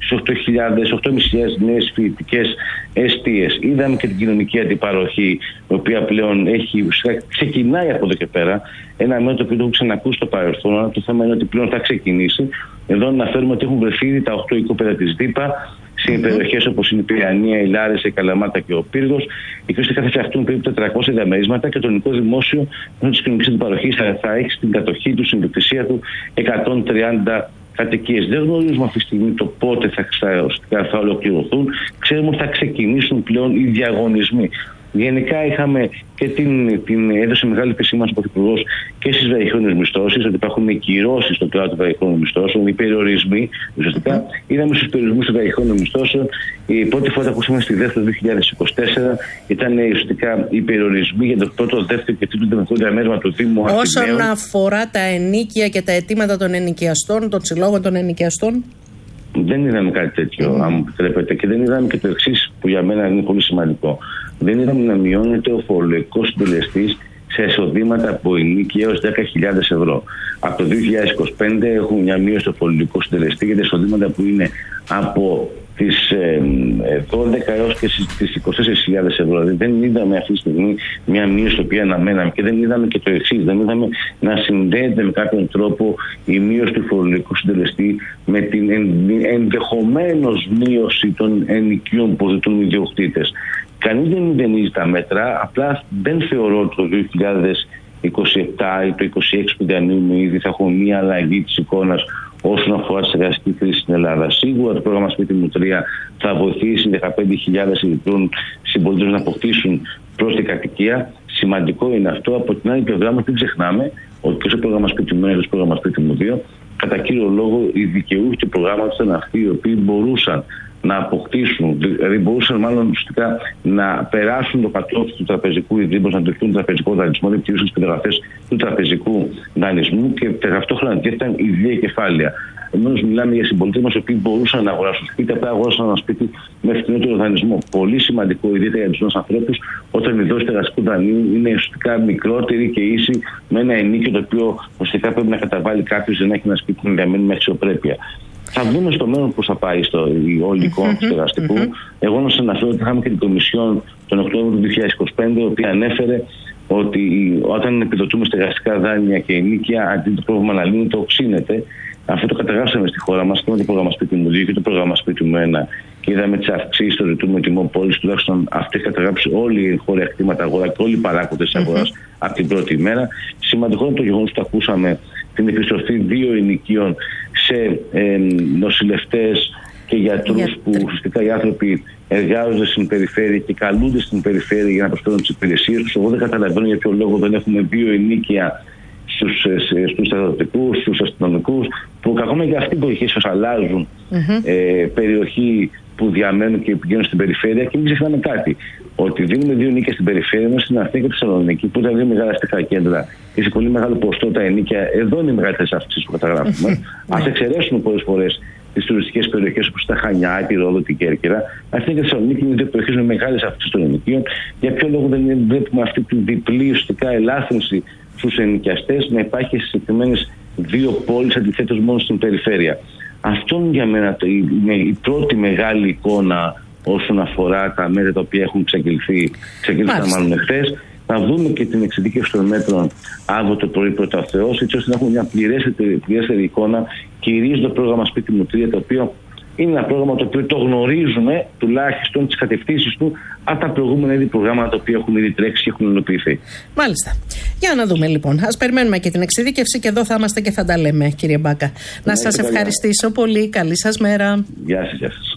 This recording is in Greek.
στις 8.500 νέες φοιτητικές εστίες. Είδαμε και την κοινωνική αντιπαροχή, η οποία πλέον ξεκινάει από εδώ και πέρα. Ένα μέτρο που το έχω ξανακούσει στο παρελθόν. Το θέμα είναι ότι πλέον θα ξεκινήσει. Εδώ να αναφέρουμε ότι έχουν βρεθεί ήδη τα 8 οικόπεδα της ΔΥΠΑ σε περιοχές όπως είναι η Πειραιά, η Λάρισα, η Καλαμάτα και ο Πύργος. Εκεί θα φτιαχτούν περίπου 400 διαμερίσματα και το ελληνικό δημόσιο μέσω της κοινωνικής αντιπαροχής θα έχει στην κατοχή του, στην ιδιοκτησία του 130 κατοικίες. Δεν γνωρίζουμε αυτή τη στιγμή το πότε θα ολοκληρωθούν. Ξέρουμε ότι θα ξεκινήσουν πλέον οι διαγωνισμοί. Γενικά είχαμε και έδωσε μεγάλη επισήμανση ο Πρωθυπουργός και στις βραχυχρόνιες μισθώσεις, ότι υπάρχουν κυρώσεις στο πλάι των βραχυχρόνιων μισθώσεων, οι περιορισμοί. Ουσιαστικά είδαμε στους περιορισμούς των βραχυχρόνιων μισθώσεων. Η πρώτη φορά που ακούσαμε στη ΔΕΘ το 2024 ήταν ουσιαστικά οι περιορισμοί για το πρώτο, δεύτερο και τρίτο δημοτικό διαμέρισμα του Δήμου Αθηναίων. Όσον αφορά τα ενίκια και τα αιτήματα των ενοικιαστών, των συλλόγων των ενοικιαστών. Δεν είδαμε κάτι τέτοιο, αν μου επιτρέπετε, και δεν είδαμε και το εξής που για μένα είναι πολύ σημαντικό. Δεν είδαμε να μειώνεται ο φορολογικός συντελεστής σε εισοδήματα από ενίκεια έως 10.000 ευρώ. Από το 2025 έχουμε μια μείωση στο φορολογικό συντελεστή για τα εισοδήματα που είναι από τις 12 έως και τις 24.000 ευρώ. Δεν είδαμε αυτή τη στιγμή μια μείωση την οποία αναμέναμε και δεν είδαμε και το εξής. Δεν είδαμε να συνδέεται με κάποιον τρόπο η μείωση του φορολογικού συντελεστή με την ενδεχομένως μείωση των ενοικίων που ζητούν οι ιδιοκτήτες. Κανείς δεν μηδενίζει τα μέτρα, απλά δεν θεωρώ ότι το 2027 ή το 2026 που διανύουμε ήδη θα έχουμε μια αλλαγή της εικόνας όσον αφορά τη εργασιακή κρίση στην Ελλάδα. Σίγουρα το πρόγραμμα Σπίτι μου 3 θα βοηθήσει 15.000 Ελληνικών συμπολίτες να αποκτήσουν πρόσθετη κατοικία. Σημαντικό είναι αυτό. Από την άλλη πλευρά μας, δεν ξεχνάμε ότι και στο πρόγραμμα Σπίτι μου 1 και στο πρόγραμμα Σπίτι μου 2, κατά κύριο λόγο, οι δικαιούχοι του προγράμματος ήταν αυτοί οι οποίοι μπορούσαν να αποκτήσουν, δηλαδή μπορούσαν μάλλον ουσιαστικά να περάσουν το κατόφλι του τραπεζικού ιδρύματος, να δεχτούν τραπεζικό δανεισμό, δηλαδή τηρούσαν τις περιγραφές του τραπεζικού δανεισμού και ταυτόχρονα διέθεταν ιδία κεφάλαια. Επομένως, μιλάμε για συμπολίτες μας οι οποίοι μπορούσαν να αγοράσουν σπίτι, απλά αγόρασαν ένα σπίτι με φθηνότερο δανεισμό. Πολύ σημαντικό, ιδιαίτερα για τους νέους ανθρώπους, όταν η δόση εργασιακού δανείου είναι ουσιαστικά μικρότερη και ίση με ένα ενίκιο το οποίο ουσιαστικά πρέπει να καταβάλει κάποιος για να έχει ένα σπίτι που διαμένει με αξιοπρέπεια. Θα δούμε στο μέλλον πώς θα πάει η όλη εικόνα του εργαστικού. Εγώ να σας αναφέρω ότι είχαμε και την Κομισιόν τον Οκτώβριο του 2025, η οποία ανέφερε ότι όταν επιδοτούμε στεγαστικά δάνεια και ενίκεια, αντί το πρόβλημα να λύνει, το οξύνεται. Αυτό το καταγράψαμε στη χώρα μας και με το πρόγραμμα Σπίτι μου 2 και το πρόγραμμα Σπίτι μου 1 και είδαμε τις αυξήσεις στο ζητούμενο τιμό πόλης. Τουλάχιστον αυτή έχει καταγράψει όλοι οι χώροι κτήματα αγορά και όλοι οι παράγοντες της αγοράς από την πρώτη ημέρα. Σημαντικό είναι το γεγονός που ακούσαμε την επιστροφή 2 ενοικίων σε νοσηλευτές και γιατρούς που ουσιαστικά οι άνθρωποι εργάζονται στην περιφέρεια και καλούνται στην περιφέρεια για να προσφέρουν τις υπηρεσίες τους. Εγώ δεν καταλαβαίνω για ποιο λόγο δεν έχουμε 2 ενοίκια στους στρατιωτικούς, στους αστυνομικούς, που ακόμα και αυτοί που σας αλλάζουν περιοχή που διαμένουν και πηγαίνουν στην περιφέρεια. Και μην ξεχνάμε κάτι, ότι δίνουμε 2 ενοίκια στην περιφέρεια, ενώ στην Αθήνα και τη Θεσσαλονίκη, που ήταν 2 μεγάλα αστικά κέντρα και σε πολύ μεγάλο ποσοστό τα ενοίκια, εδώ είναι οι μεγαλύτερες αυξήσεις που καταγράφουμε. Ας εξαιρέσουμε πολλές φορές τις τουριστικές περιοχές όπως τα Χανιά, τη Ρόδο, την Κέρκυρα. Αθήνα και Θεσσαλονίκη είναι 2 περιοχές με μεγάλες αυξήσεις των ενοικίων. Για ποιο λόγο δεν βλέπουμε αυτή την διπλή ουσιαστικά ελάφρυνση στους ενοικιαστές να υπάρχει σε συγκεκριμένες 2 πόλεις αντιθέτως μόνο στην περιφέρεια. Αυτό για μένα είναι η πρώτη μεγάλη εικόνα όσον αφορά τα μέτρα τα οποία έχουν ξεκινήσαν μάλλον εχθές. Θα δούμε και την εξειδίκευση των μέτρων αύριο το πρωί πρώτα ο Θεός, έτσι ώστε να έχουμε μια πληρέστερη εικόνα, κυρίως το πρόγραμμα Σπίτι μου 3, το οποίο είναι ένα πρόγραμμα το οποίο το γνωρίζουμε τουλάχιστον τις κατευθύνσεις του από τα προηγούμενα είδη προγράμματα τα οποία έχουν ήδη τρέξει και έχουν υλοποιηθεί. Μάλιστα. Για να δούμε λοιπόν. Ας περιμένουμε και την εξειδίκευση και εδώ θα είμαστε και θα τα λέμε, κύριε Μπάκα. Να σας ευχαριστήσω πολύ. Καλή σας μέρα. Γεια σας.